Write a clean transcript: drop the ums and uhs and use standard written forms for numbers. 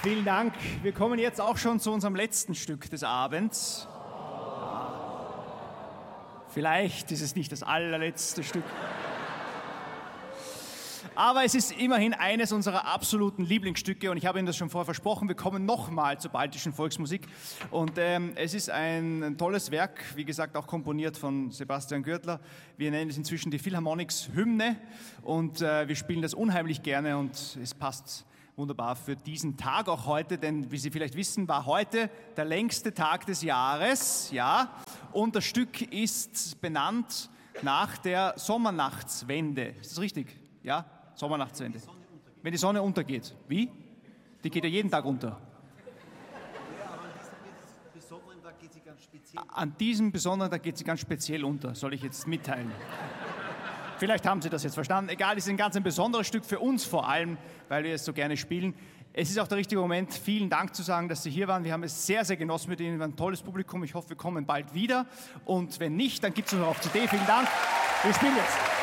Vielen Dank. Wir kommen jetzt auch schon zu unserem letzten Stück des Abends. Vielleicht ist es nicht das allerletzte Stück. Aber es ist immerhin eines unserer absoluten Lieblingsstücke und ich habe Ihnen das schon vorher versprochen, wir kommen nochmal zur baltischen Volksmusik und es ist ein tolles Werk, wie gesagt auch komponiert von Sebastian Görtler. Wir nennen es inzwischen die Philharmonics Hymne und wir spielen das unheimlich gerne und es passt wunderbar für diesen Tag auch heute, denn wie Sie vielleicht wissen, war heute der längste Tag des Jahres, ja, und das Stück ist benannt nach der Sommernachtswende. Ist das richtig? Ja? Sommernachtswende. Wenn die Sonne untergeht. Wie? Die geht ja jeden Tag unter. Ja, aber an diesem besonderen Tag geht sie ganz speziell. An diesem besonderen Tag geht sie ganz speziell unter, soll ich jetzt mitteilen. Vielleicht haben Sie das jetzt verstanden. Egal, es ist ein besonderes Stück für uns vor allem, weil wir es so gerne spielen. Es ist auch der richtige Moment, vielen Dank zu sagen, dass Sie hier waren. Wir haben es sehr, sehr genossen mit Ihnen. Wir waren ein tolles Publikum. Ich hoffe, wir kommen bald wieder. Und wenn nicht, dann gibt es uns noch auf CD. Vielen Dank. Wir spielen jetzt.